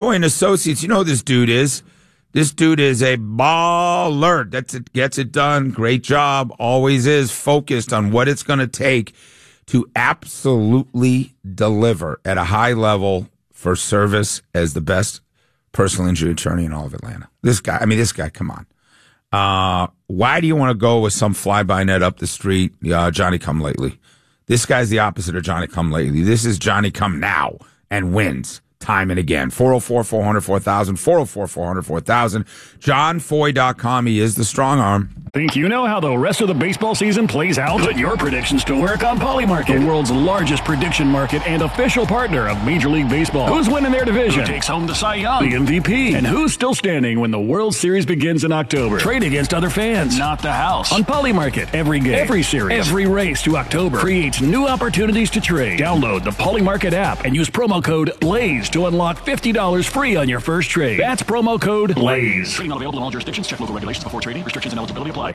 and Associates, you know who this dude is. This dude is a baller. Gets it done. Great job. Always is focused on what it's going to take to absolutely deliver at a high level for service as the best personal injury attorney in all of Atlanta. This guy, come on. Why do you want to go with some fly-by-net up the street, Johnny come lately? This guy's the opposite of Johnny come lately. This is Johnny come now and wins time and again. 404-400-4000, 404-400-4000. JohnFoy.com. He is the strong arm. Think you know how the rest of the baseball season plays out? Put your predictions to work on Polymarket, the world's largest prediction market and official partner of Major League Baseball. Who's winning their division? Who takes home the Cy Young? The MVP? And who's still standing when the World Series begins in October? Trade against other fans, not the house. On Polymarket, every game, every series, every race to October creates new opportunities to trade. Download the Polymarket app and use promo code BLAZE to unlock $50 free on your first trade. That's promo code BLAZE. Trading not available in all jurisdictions. Check local regulations before trading. Restrictions and eligibility apply.